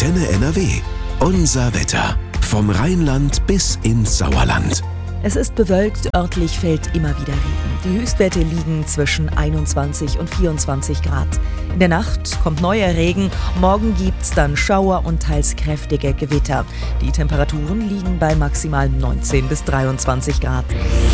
Antenne NRW. Unser Wetter. Vom Rheinland bis ins Sauerland. Es ist bewölkt, örtlich fällt immer wieder Regen. Die Höchstwerte liegen zwischen 21 und 24 Grad. In der Nacht kommt neuer Regen, morgen gibt's dann Schauer und teils kräftige Gewitter. Die Temperaturen liegen bei maximal 19 bis 23 Grad.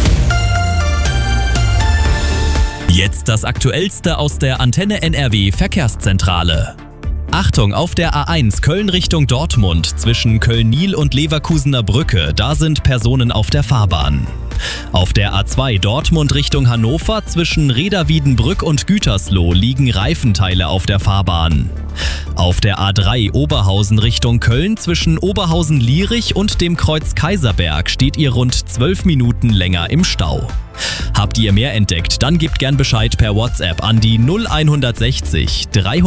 Jetzt das Aktuellste aus der Antenne NRW Verkehrszentrale. Achtung, auf der A1 Köln Richtung Dortmund zwischen Köln-Niel und Leverkusener Brücke, da sind Personen auf der Fahrbahn. Auf der A2 Dortmund Richtung Hannover zwischen Reda-Wiedenbrück und Gütersloh liegen Reifenteile auf der Fahrbahn. Auf der A3 Oberhausen Richtung Köln zwischen Oberhausen-Lierich und dem Kreuz Kaiserberg steht ihr rund 12 Minuten länger im Stau. Habt ihr mehr entdeckt, dann gebt gern Bescheid per WhatsApp an die 0160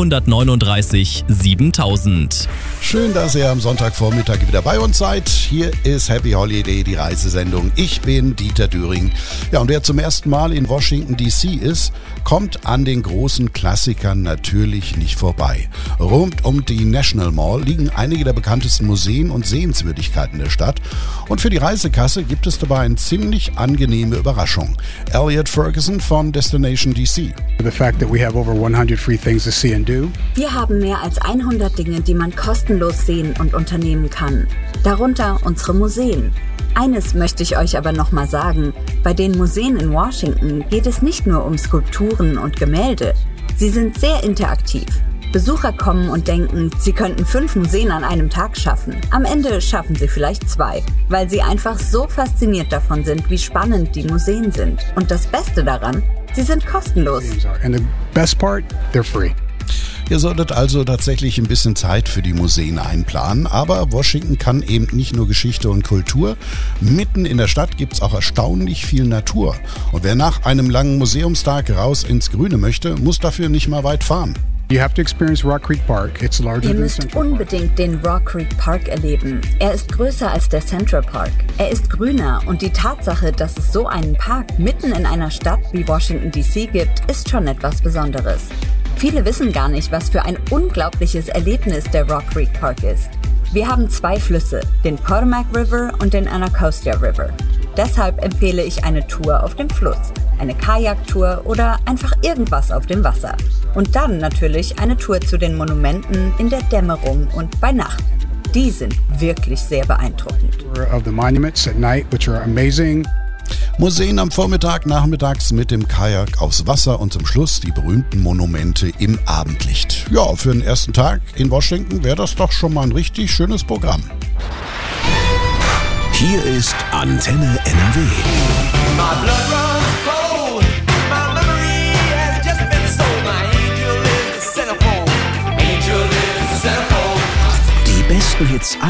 339 7000. Schön, dass ihr am Sonntagvormittag wieder bei uns seid. Hier ist Happy Holiday, die Reisesendung. Ich bin Dieter Düring. Ja, und wer zum ersten Mal in Washington D.C. ist, kommt an den großen Klassikern natürlich nicht vorbei. Rund um die National Mall liegen einige der bekanntesten Museen und Sehenswürdigkeiten der Stadt. Und für die Reisekasse gibt es dabei eine ziemlich angenehme Überraschung. Elliot Ferguson von Destination DC. The fact that we have over 100 free things to see and do. Wir haben mehr als 100 Dinge, die man kostenlos sehen und unternehmen kann. Darunter unsere Museen. Eines möchte ich euch aber nochmal sagen. Bei den Museen in Washington geht es nicht nur um Skulpturen und Gemälde. Sie sind sehr interaktiv. Besucher kommen und denken, sie könnten 5 Museen an einem Tag schaffen. Am Ende schaffen sie vielleicht 2, weil sie einfach so fasziniert davon sind, wie spannend die Museen sind. Und das Beste daran, sie sind kostenlos. And the best part, they're free. Ihr solltet also tatsächlich ein bisschen Zeit für die Museen einplanen, aber Washington kann eben nicht nur Geschichte und Kultur. Mitten in der Stadt gibt es auch erstaunlich viel Natur. Und wer nach einem langen Museumstag raus ins Grüne möchte, muss dafür nicht mal weit fahren. You have to experience Rock Creek Park. It's larger Ihr than müsst Central Park. unbedingt den Rock Creek Park erleben. Er ist größer als der Central Park. Er ist grüner und die Tatsache, dass es so einen Park mitten in einer Stadt wie Washington D.C. gibt, ist schon etwas Besonderes. Viele wissen gar nicht, was für ein unglaubliches Erlebnis der Rock Creek Park ist. Wir haben 2 Flüsse, den Potomac River und den Anacostia River. Deshalb empfehle ich eine Tour auf dem Fluss, eine Kajaktour oder einfach irgendwas auf dem Wasser. Und dann natürlich eine Tour zu den Monumenten in der Dämmerung und bei Nacht. Die sind wirklich sehr beeindruckend. Of the monuments at night, which are amazing. Museen am Vormittag, nachmittags mit dem Kajak aufs Wasser und zum Schluss die berühmten Monumente im Abendlicht. Ja, für den ersten Tag in Washington wäre das doch schon mal ein richtig schönes Programm. Hier ist Antenne NRW. Die besten Hits aller